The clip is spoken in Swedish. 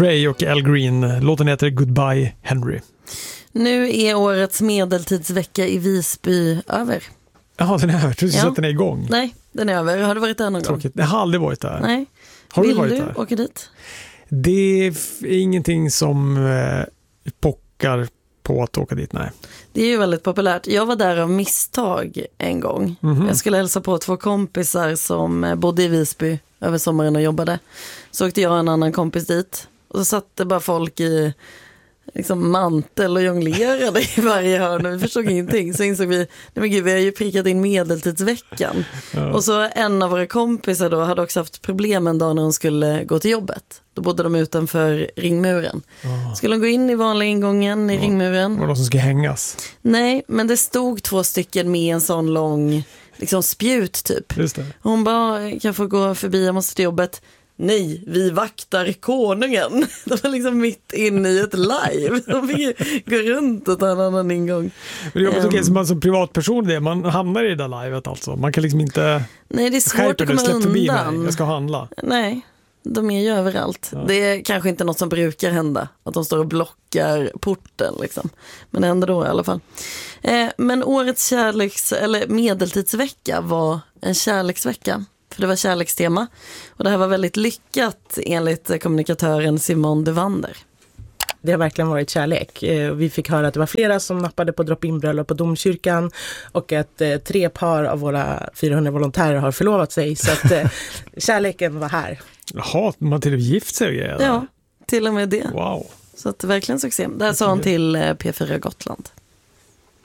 Gray och Al Green. Låten heter Goodbye Henry. Nu är årets medeltidsvecka i Visby över. Jaha, den är över. Tror du att den är igång? Nej, den är över. Har du varit där någon gång? Jag har aldrig varit där. Nej. Har Vill du varit du där? åka dit? Det är ingenting som pockar på att åka dit, nej. Det är ju väldigt populärt. Jag var där av misstag en gång. Mm-hmm. Jag skulle hälsa på 2 kompisar som bodde i Visby över sommaren och jobbade. Så åkte jag och en annan kompis dit. Och så satt det bara folk i liksom mantel och jonglerade i varje hörn. Vi förstod ingenting. Så insåg vi, nej men gud, vi har ju prickat in medeltidsveckan. Ja. Och så en av våra kompisar då hade också haft problem en dag när hon skulle gå till jobbet. Då bodde de utanför ringmuren. Skulle de gå in i vanliga ingången i ringmuren? Var det som ska hängas? Nej, men det stod 2 stycken med en sån lång liksom spjut typ. Just det. Och hon bara, kan jag få gå förbi, jag måste till jobbet. Nej, vi vaktar konungen. De var liksom mitt inne i ett live. De fick ju gå runt och ta en annan ingång. Men det är okej, som man som privatperson man hamnar i det där livet alltså. Man kan liksom inte... Nej, det är svårt att komma undan. Jag ska handla. Nej, de är ju överallt. Ja. Det är kanske inte något som brukar hända. Att de står och blockar porten liksom. Men det händer då i alla fall. Men årets eller medeltidsvecka var en kärleksvecka. För det var kärlekstema. Och det här var väldigt lyckat enligt kommunikatören Simone Devander. Det har verkligen varit kärlek. Vi fick höra att det var flera som nappade på drop-in-bröllop på Domkyrkan. Och att 3 par av våra 400 volontärer har förlovat sig. Så att kärleken var här. Jaha, man till och med gift sig. Ja, till och med det. Wow. Så att det är verkligen succé. Det här sa han till P4 Gotland.